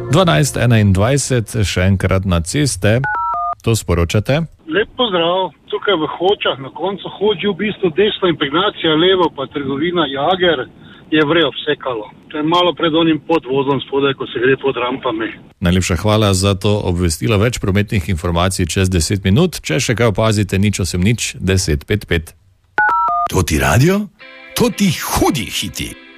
12:21, še enkrat na ceste. To sporočate? Lep pozdrav, tukaj v Hočah, na koncu Hoči v bistvu desno impregnacija, levo pa trgovina Jager je vrejo vsekalo. To je malo pred onim podvozom spodaj, ko se gre pod rampami. Najlepša hvala za to obvestilo. Več prometnih informacij čez 10 minut. Če še kaj opazite, 080 10 55. To ti radio? To ti hudi hiti.